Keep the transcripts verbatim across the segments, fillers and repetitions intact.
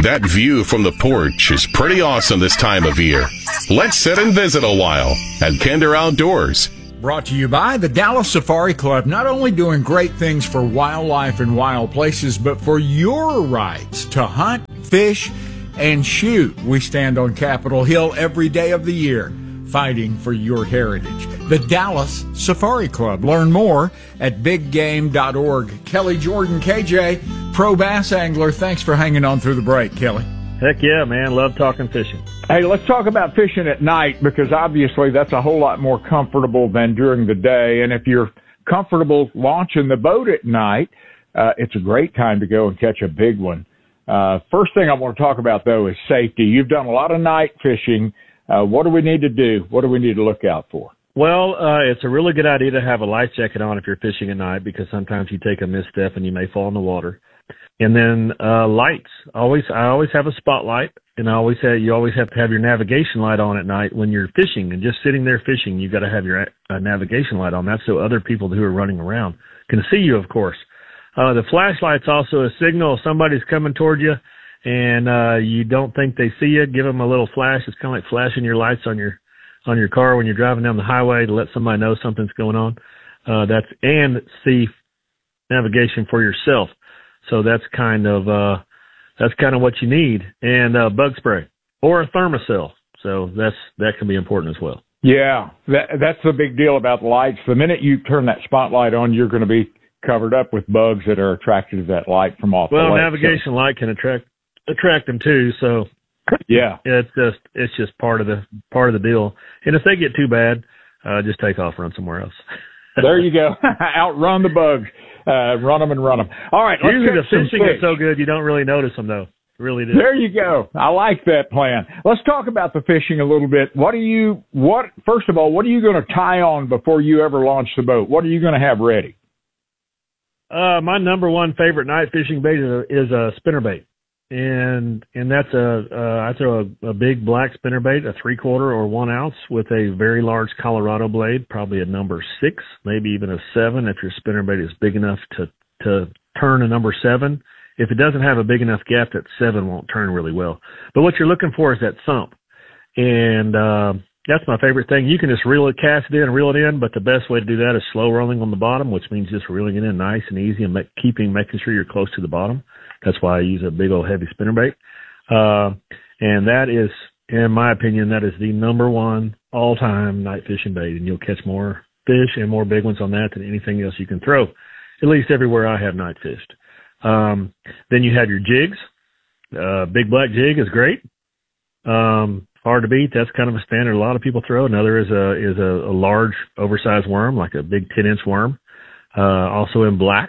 That view from the porch is pretty awesome this time of year. Let's sit and visit a while at Kinder Outdoors. Brought to you by the Dallas Safari Club, not only doing great things for wildlife and wild places, but for your rights to hunt, fish, and shoot. We stand on Capitol Hill every day of the year, fighting for your heritage. The Dallas Safari Club. Learn more at big game dot org. Kelly Jordan, K J, pro bass angler, thanks for hanging on through the break, Kelly. Heck yeah, man. Love talking fishing. Hey, let's talk about fishing at night, because obviously that's a whole lot more comfortable than during the day. And if you're comfortable launching the boat at night, uh, it's a great time to go and catch a big one. Uh, first thing I want to talk about, though, is safety. You've done a lot of night fishing. Uh, what do we need to do? What do we need to look out for? Well, uh, it's a really good idea to have a life jacket on if you're fishing at night, because sometimes you take a misstep and you may fall in the water. And then uh, lights. Always, I always have a spotlight, and I always have, you always have to have your navigation light on at night when you're fishing. And just sitting there fishing, you've got to have your uh, navigation light on. That's so other people who are running around can see you, of course. Uh, the flashlight's also a signal if somebody's coming toward you and uh, you don't think they see you. Give them a little flash. It's kind of like flashing your lights on your on your car when you're driving down the highway to let somebody know something's going on. Uh, that's and see navigation for yourself. So that's kind of uh, that's kind of what you need, and uh, bug spray or a thermocell. So that's that can be important as well. Yeah, that, that's the big deal about the lights. The minute you turn that spotlight on, you're going to be covered up with bugs that are attracted to that light from off. Well, the navigation so. light can attract attract them too. So yeah, it's just it's just part of the part of the deal. And if they get too bad, uh, just take off, run somewhere else. There you go. Outrun the bugs. Uh, run them and run them. All right. Let's Usually the fishing fish. is so good you don't really notice them, though. Really do. There you go. I like that plan. Let's talk about the fishing a little bit. What are you? What first of all, what are you going to tie on before you ever launch the boat? What are you going to have ready? Uh, my number one favorite night fishing bait is a, is a spinnerbait, and and that's a uh, I throw a, a big black spinnerbait, a three quarter or one ounce, with a very large Colorado blade, probably a number six, maybe even a seven if your spinnerbait is big enough to to turn a number seven. If it doesn't have a big enough gap, that seven won't turn really well. But what you're looking for is that thump, and uh, that's my favorite thing. You can just reel it, cast it in, reel it in, but the best way to do that is slow rolling on the bottom, which means just reeling it in nice and easy and make, keeping, making sure you're close to the bottom. That's why I use a big old heavy spinnerbait. Uh, and that is, in my opinion, that is the number one all-time night fishing bait, and you'll catch more fish and more big ones on that than anything else you can throw, at least everywhere I have night fished. Um, then you have your jigs. Uh, big black jig is great. Um, hard to beat. That's kind of a standard a lot of people throw. Another is a is a, a large, oversized worm, like a big ten-inch worm, uh, also in black.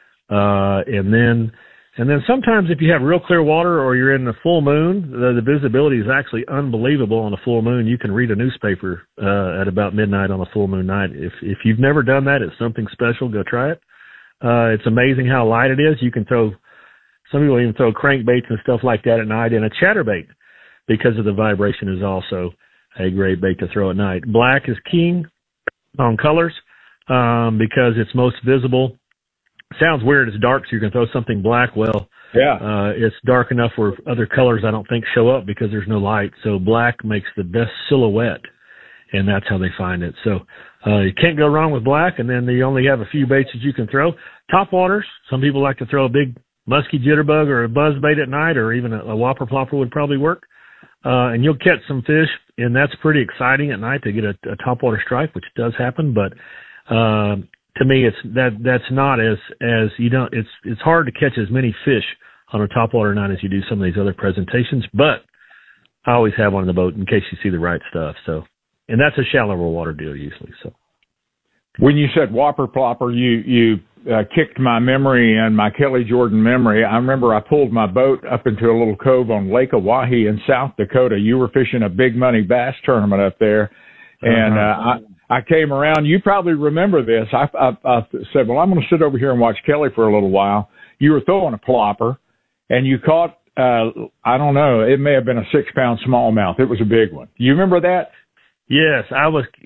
Uh, and then and then sometimes if you have real clear water or you're in the full moon, the, the visibility is actually unbelievable on a full moon. You can read a newspaper uh, at about midnight on a full moon night. If if you've never done that, it's something special. Go try it. Uh, it's amazing how light it is. You can throw, some people even throw crankbaits and stuff like that at night, and a chatterbait, because of the vibration, is also a great bait to throw at night. Black is king on colors, um, because it's most visible. Sounds weird. It's dark, so you can throw something black. Well, yeah, uh, it's dark enough where other colors I don't think show up because there's no light. So black makes the best silhouette, and that's how they find it. So uh, you can't go wrong with black, and then you only have a few baits that you can throw. Top waters, some people like to throw a big musky jitterbug or a buzz bait at night, or even a, a whopper plopper would probably work. Uh, and you'll catch some fish, and that's pretty exciting at night to get a, a topwater strike, which does happen. But uh, to me, it's that that's not as as you don't. It's it's hard to catch as many fish on a topwater night as you do some of these other presentations. But I always have one in the boat in case you see the right stuff. So, and that's a shallower water deal usually. So, when you said whopper plopper, you you uh, kicked my memory and my Kelly Jordan memory. I remember I pulled my boat up into a little cove on Lake Oahe in South Dakota. You were fishing a big money bass tournament up there, and uh, I, I came around. You probably remember this. I, I, I said, well, I'm going to sit over here and watch Kelly for a little while. You were throwing a plopper, and you caught, uh, I don't know, it may have been a six-pound smallmouth. It was a big one. You remember that? Yes, I was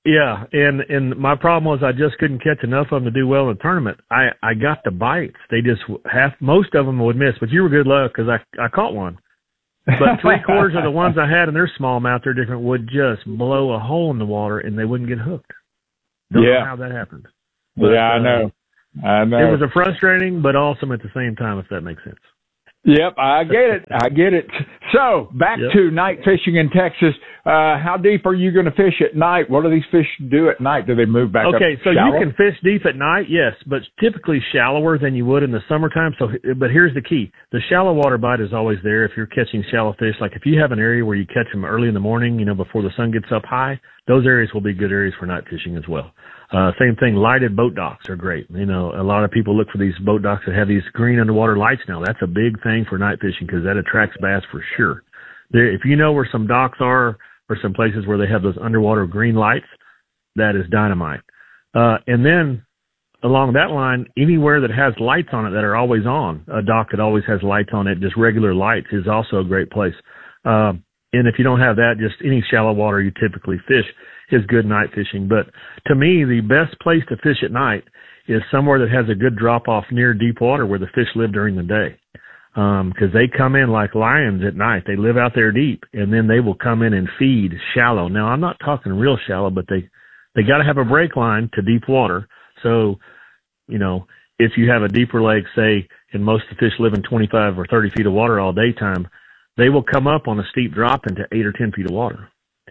Yeah, and and my problem was I just couldn't catch enough of them to do well in the tournament. I I got the bites. They just half most of them would miss, but you were good luck because I I caught one. But three quarters of the ones I had in their smallmouth, they're different, would just blow a hole in the water and they wouldn't get hooked. Don't yeah. know how that happened. But, yeah, I know. I know. It was a frustrating, but awesome at the same time, if that makes sense. Yep, I get it. I get it. So back yep. to night fishing in Texas. Uh, how deep are you going to fish at night? What do these fish do at night? Do they move back up? Okay, so shallow? you can fish deep at night, yes, but typically shallower than you would in the summertime. So, but here's the key: the shallow water bite is always there. If you're catching shallow fish, like if you have an area where you catch them early in the morning, you know, before the sun gets up high, those areas will be good areas for night fishing as well. Uh, same thing, lighted boat docks are great. You know, a lot of people look for these boat docks that have these green underwater lights now. That's a big thing for night fishing because that attracts bass for sure. There, if you know where some docks are or some places where they have those underwater green lights, that is dynamite. Uh, and then along that line, anywhere that has lights on it that are always on, a dock that always has lights on it, just regular lights, is also a great place. Uh, and if you don't have that, just any shallow water you typically fish is good night fishing. But to me, the best place to fish at night is somewhere that has a good drop off near deep water where the fish live during the day. Um, cause they come in like lions at night. They live out there deep and then they will come in and feed shallow. Now I'm not talking real shallow, but they, they got to have a break line to deep water. So, you know, if you have a deeper lake, say, and most of the fish live in twenty-five or thirty feet of water all daytime, they will come up on a steep drop into eight or ten feet of water.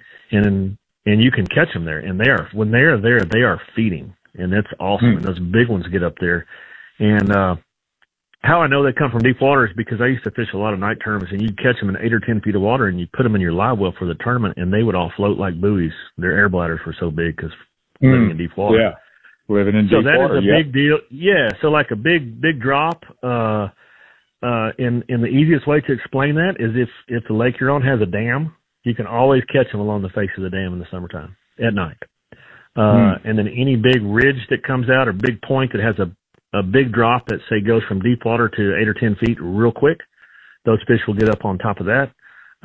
And, and you can catch them there. And they are, when they are there, they are feeding. And that's awesome. Mm. And those big ones get up there. And, uh, how I know they come from deep water is because I used to fish a lot of night tournaments, and you'd catch them in eight or ten feet of water, and you put them in your live well for the tournament, and they would all float like buoys. Their air bladders were so big because mm. living in deep water. Yeah, living in so deep that water. So that is a yeah. big deal. Yeah, so like a big, big drop. Uh, uh, and, and the easiest way to explain that is if, if the lake you're on has a dam, you can always catch them along the face of the dam in the summertime at night. Uh, mm. And then any big ridge that comes out or big point that has a a big drop that, say, goes from deep water to eight or ten feet real quick, those fish will get up on top of that.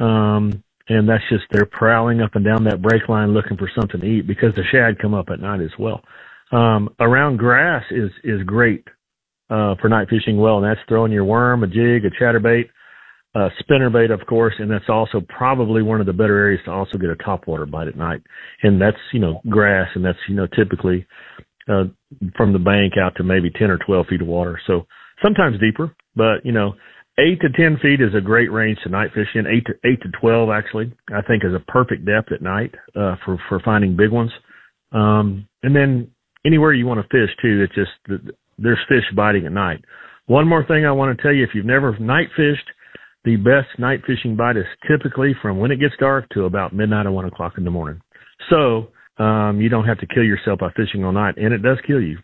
Um, and that's just, they're prowling up and down that break line looking for something to eat because the shad come up at night as well. Um, around grass is, is great, uh, for night fishing well, and that's throwing your worm, a jig, a chatterbait, a spinnerbait, of course, and that's also probably one of the better areas to also get a topwater bite at night. And that's, you know, grass, and that's, you know, typically, Uh, from the bank out to maybe ten or twelve feet of water. So sometimes deeper, but you know, eight to ten feet is a great range to night fishing. Eight to, eight to twelve actually, I think is a perfect depth at night, uh, for, for finding big ones. Um, and then anywhere you want to fish too, it's just, there's fish biting at night. One more thing I want to tell you, if you've never night fished, the best night fishing bite is typically from when it gets dark to about midnight or one o'clock in the morning. So, Um, you don't have to kill yourself by fishing all night, and it does kill you.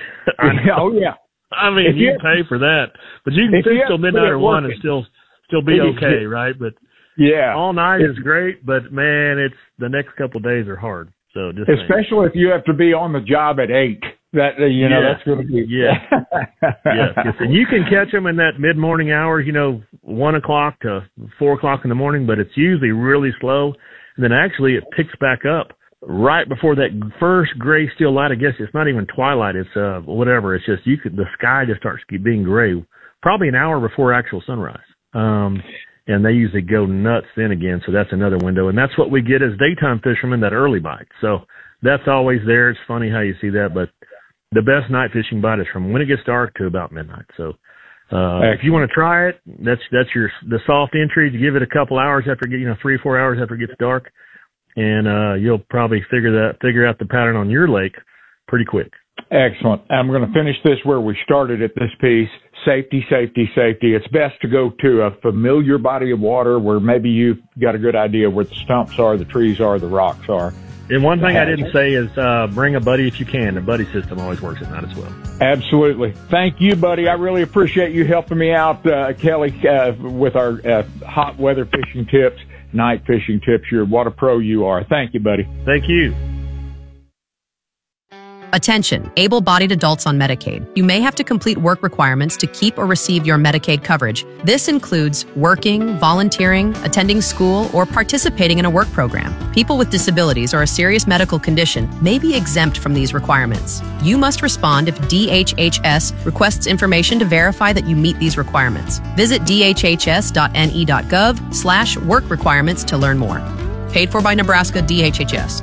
Oh yeah. I mean, if you, you pay for that, but you can fish till midnight or one and still still be okay, right? But yeah, all night is great, but man, it's the next couple of days are hard. So just especially saying. If you have to be on the job at eight, that uh, you know yeah. that's going to be yeah, yes, yes. And you can catch them in that mid morning hours, you know, one o'clock to four o'clock in the morning, but it's usually really slow, and then actually it picks back up right before that first gray steel light. I guess it's not even twilight. It's uh whatever. It's just you could the sky just starts being gray, probably an hour before actual sunrise. Um, and they usually go nuts then again. So that's another window, and that's what we get as daytime fishermen, that early bite. So that's always there. It's funny how you see that, but the best night fishing bite is from when it gets dark to about midnight. So uh if you want to try it, that's that's your the soft entry. To give it a couple hours after you know three or four hours after it gets dark. And uh, you'll probably figure that figure out the pattern on your lake pretty quick. Excellent. I'm going to finish this where we started at this piece. Safety, safety, safety. It's best to go to a familiar body of water where maybe you've got a good idea where the stumps are, the trees are, the rocks are. And one thing I didn't say is uh, bring a buddy if you can. The buddy system always works at night as well. Absolutely. Thank you, buddy. I really appreciate you helping me out, uh, Kelly, uh, with our uh, hot weather fishing tips. Night fishing tips. You're what a pro you are. Thank you, buddy. Thank you. Attention, able-bodied adults on Medicaid. You may have to complete work requirements to keep or receive your Medicaid coverage. This includes working, volunteering, attending school, or participating in a work program. People with disabilities or a serious medical condition may be exempt from these requirements. You must respond if D H H S requests information to verify that you meet these requirements. Visit d h h s dot n e dot gov slash work requirements to learn more. Paid for by Nebraska D H H S.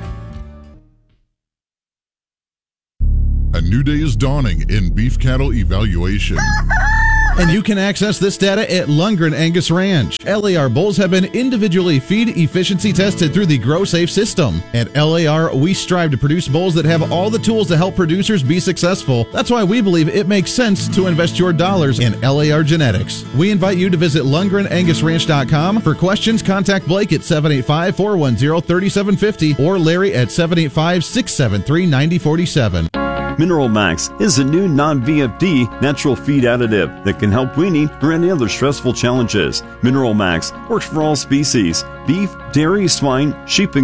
A new day is dawning in beef cattle evaluation. And you can access this data at Lundgren Angus Ranch. L A R bulls have been individually feed efficiency tested through the GrowSafe system. At L A R, we strive to produce bulls that have all the tools to help producers be successful. That's why we believe it makes sense to invest your dollars in L A R genetics. We invite you to visit Lundgren Angus Ranch dot com. For questions, contact Blake at seven eight five, four one zero, three seven five zero or Larry at seven eight five, six seven three, nine zero four seven. Mineral Max is a new non-V F D natural feed additive that can help weaning or any other stressful challenges. Mineral Max works for all species: beef, dairy, swine, sheep, and